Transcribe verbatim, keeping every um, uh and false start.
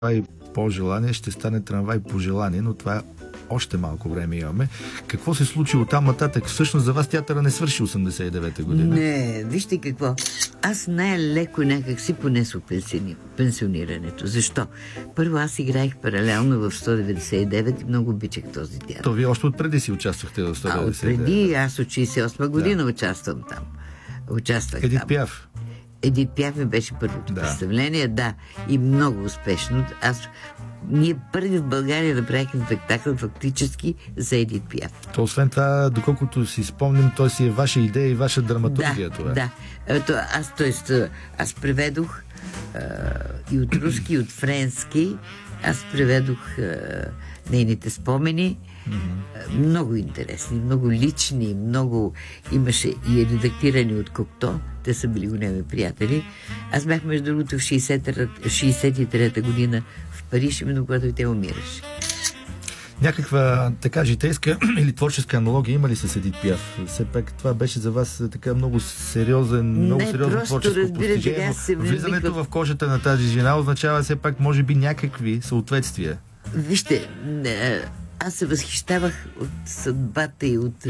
трамвай по желание ще стане трамвай по желание, но това е още малко време имаме. Какво се случи оттам нататък? Всъщност за вас театъра не свърши осемдесет и девета година. Не, вижте какво. Аз най-леко някак си понесох пенсиони... пенсионирането. Защо? Първо аз играех паралелно в сто деветдесет и девет и много обичах този театър. То вие още отпреди си участвахте в сто деветдесет и девет. А отпреди, аз от шейсет и осма година да. участвам там. Участвах Едит там. Пиаф. Едит Пиаф ми беше първото да. представление, да, и много успешно. Аз, ние първи в България направихме спектакъл фактически за Едит Пиаф. То освен това, доколкото си спомням, той си е ваша идея и ваша драматургия. Да, това. да. Ето, аз, т.е. аз преведох а, и от руски, и от френски. Аз преведох а, нейните спомени. Mm-hmm. Много интересни, много лични, много имаше и редактирани от Кокто. Те са били големи приятели. Аз бях, между другото, в шейсет и трета година в Париж, именно когато и те умираше. Някаква така житейска или творческа аналогия има ли с Едит Пиаф? Все пак това беше за вас така много сериозен, много Не, сериозно творческо постижение. Влизането в кожата на тази жена означава все пак, може би, някакви съответствия. Вижте, аз се възхищавах от съдбата и от